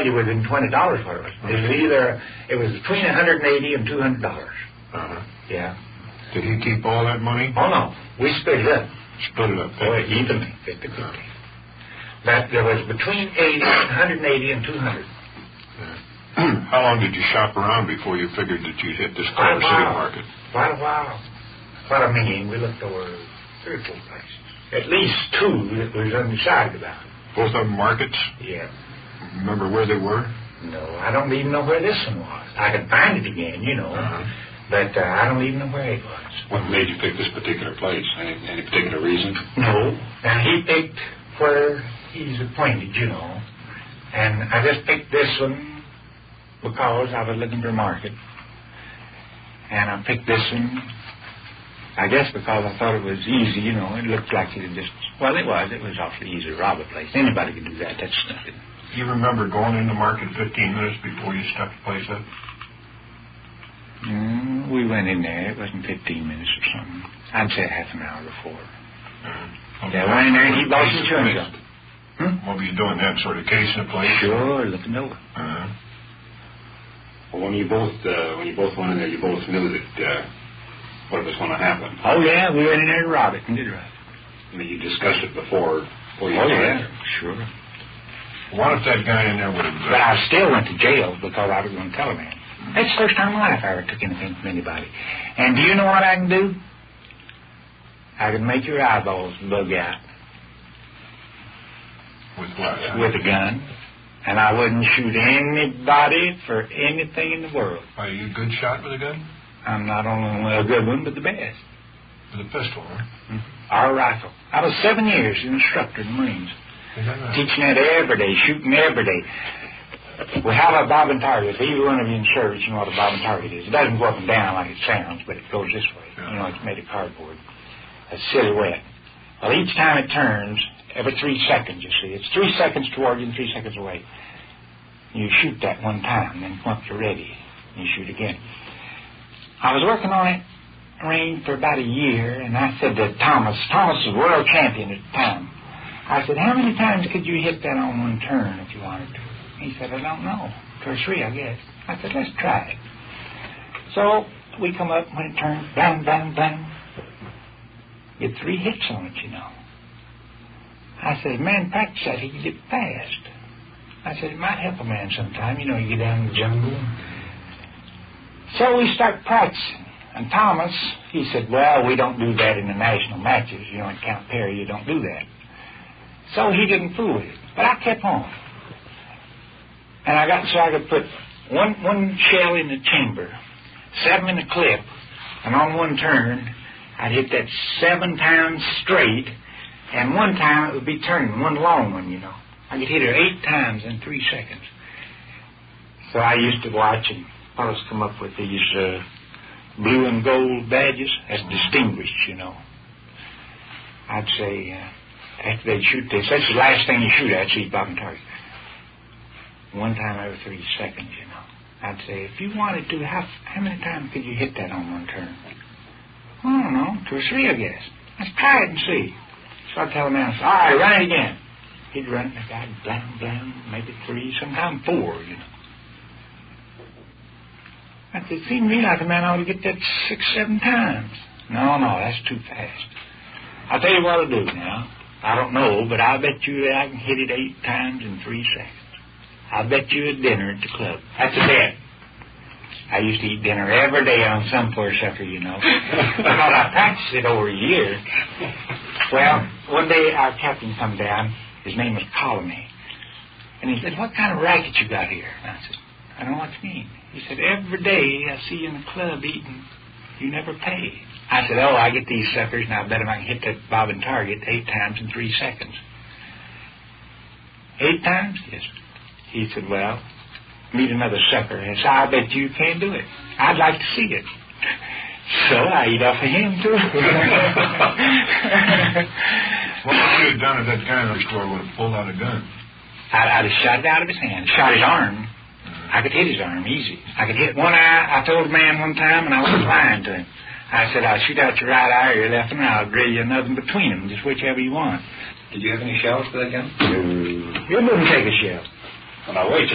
you within $20 what it was. It was between $180 and $200. Uh-huh. Yeah. Did he keep all that money? Oh, no. We split it up. Split it up. Evenly, 50-50. But there was between 180 and 200. How long did you shop around before you figured that you'd hit this Culver City market? Quite a while. What I mean, we looked over 3 or 4 places. At least 2 that we was undecided about. Both of them markets? Yeah. Remember where they were? No, I don't even know where this one was. I could find it again, you know. Uh-huh. But I don't even know where it was. What made you pick this particular place? Any particular reason? No. And he picked where he's appointed, you know. And I just picked this one because I was looking for a market. And I picked this one, I guess because I thought it was easy, you know. It looked like it just, well, it was awfully easy to rob a place. Anybody could do that. That's nothing. You remember going in the market 15 minutes before you stuck the place up? We went in there. It wasn't 15 minutes or something. I'd say half an hour before. Yeah, I went in there and he bought some chewing gum. What were you doing then? Sort of casing the place? Sure, looking over. Uh-huh. Well, when you both went in there, you both knew that what was going to happen. Oh, yeah, we went in there to rob it and did rob it. I mean, you discussed it before you Oh, went yeah, there. sure. What if that guy in there would have... But I still went to jail because I was going to tell a man. That's the first time in my life I ever took anything from anybody. And do you know what I can do? I can make your eyeballs bug out. With what? With a gun. And I wouldn't shoot anybody for anything in the world. Are you a good shot with a gun? I'm not only a good one, but the best. With a pistol, huh? Our rifle. I was 7 years instructor in the Marines. Is that right? Teaching that every day, shooting every day. We have a bob and target. If either one of you in service, you know what a bob and target is. It doesn't go up and down like it sounds, but it goes this way. Yeah. You know, it's made of cardboard. A silhouette. Well, each time it turns, every 3 seconds, you see. It's 3 seconds toward you and 3 seconds away. You shoot that one time, then once you're ready, you shoot again. I was working on it range for about a year, and I said to Thomas was world champion at the time. I said, how many times could you hit that on one turn if you wanted to? He said, I don't know. 2 or 3, I guess. I said, let's try it. So we come up, when it turns, bang, bang, bang. Get 3 hits on it, you know. I said, man, practice that, he can get fast. I said, it might help a man sometime. You know, you get down in the jungle. So we start practicing. And Thomas, he said, well, we don't do that in the national matches. You know, in Camp Perry, you don't do that. So he didn't fool with it. But I kept on. And I could put one shell in the chamber, 7 in the clip, and on one turn, I'd hit that 7 times straight, and one time it would be turning, one long one, you know. I could hit her 8 times in 3 seconds. So I used to watch, and fellows come up with these blue and gold badges as distinguished, you know. I'd say, after they'd shoot this, that's the last thing you shoot at, see, bob and target. One time every 3 seconds, you know. I'd say, if you wanted to, how many times could you hit that on one turn? I don't know, 2 or 3, I guess. Let's try it and see. So I'd tell him, all right, run it again. He'd run it, and I'd blam, blam, maybe 3, sometimes 4, you know. I said, it seemed to me like a man ought to get that 6, 7 times. No, that's too fast. I'll tell you what I'll do now. I don't know, but I'll bet you that I can hit it 8 times in 3 seconds. I'll bet you a dinner at the club. That's a bet. I used to eat dinner every day on some poor sucker, you know. Because I practiced it over a year. Well, one day our captain come down. His name was Colony. And he said, what kind of racket you got here? And I said, I don't know what you mean. He said, every day I see you in the club eating. You never pay. I said, I get these suckers, and I bet if I can hit that bob and target 8 times in 3 seconds. 8 times? Yes. He said, well, meet another sucker. And I said, I bet you can't do it. I'd like to see it. So I eat off of him, too. What would you have done if that guy in the store would have pulled out a gun? I'd have shot it out of his hand, shot his arm. I could hit his arm easy. I could hit one eye. I told a man one time, and I was lying to him. I said, I'll shoot out your right eye or your left, and I'll drill you another between them, just whichever you want. Did you have any shells for that gun? You wouldn't take a shell. Well, now, wait